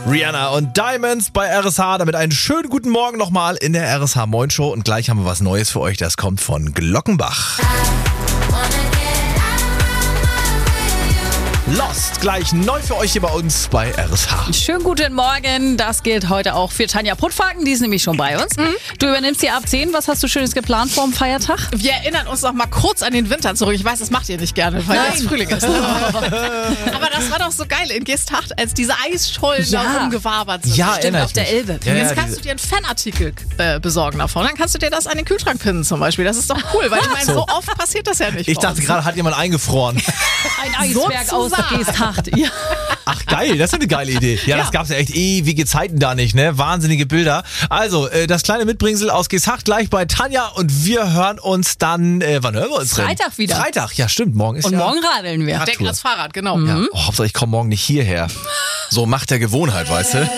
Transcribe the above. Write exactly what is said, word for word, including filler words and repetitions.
Rihanna und Diamonds bei R S H. Damit einen schönen guten Morgen nochmal in der R S H Moin Show. Und gleich haben wir was Neues für euch. Das kommt von Glockenbach. Lost, gleich neu für euch hier bei uns bei R S H. Schönen guten Morgen. Das gilt heute auch für Tanja Puttfaken. Die ist nämlich schon bei uns. Mhm. Du übernimmst hier ab zehn. Was hast du Schönes geplant vor dem Feiertag? Wir erinnern uns noch mal kurz an den Winter zurück. Ich weiß, das macht ihr nicht gerne, weil jetzt Frühling ist. Aber das war doch so geil in Geesthacht, als diese Eisschollen Ja. da rumgewabert sind. Ja, Stimmt, erinnere auf ich der mich. Elbe. Ja, Jetzt ja, kannst diese- du dir einen Fanartikel äh, besorgen davon. Dann kannst du dir das an den Kühlschrank pinnen zum Beispiel. Das ist doch cool, weil ich meine, so oft passiert das ja nicht. Ich bei dachte uns. gerade, hat jemand eingefroren. Ein Eisberg aus Sozusagen. Geesthacht. Ja. Ach geil, das ist eine geile Idee. Ja, das gab's ja echt ewige Zeiten da nicht, ne? Wahnsinnige Bilder. Also, äh, das kleine Mitbringsel aus Geesthacht gleich bei Tanja und wir hören uns dann, äh, wann hören wir uns denn? Freitag wieder. Freitag, ja stimmt, morgen ist Und ja... morgen radeln wir. Denk ans Fahrrad, genau. Ja, oh, Hauptsache ich komme morgen nicht hierher. So Macht der Gewohnheit, weißt du?